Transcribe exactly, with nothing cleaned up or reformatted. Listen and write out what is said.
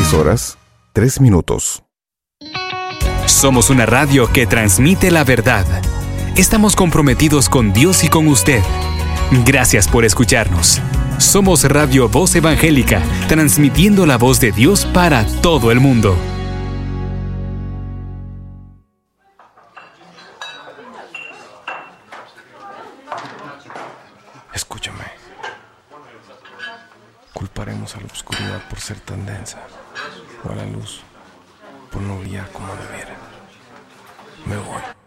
seis horas, tres minutos. Somos una radio que transmite la verdad. Estamos comprometidos con Dios y con usted. Gracias por escucharnos. Somos Radio Voz Evangélica, transmitiendo la voz de Dios para todo el mundo. Escúchame. Culparemos a la oscuridad por ser tan densa, o a la luz por no brillar como debiera. Me voy.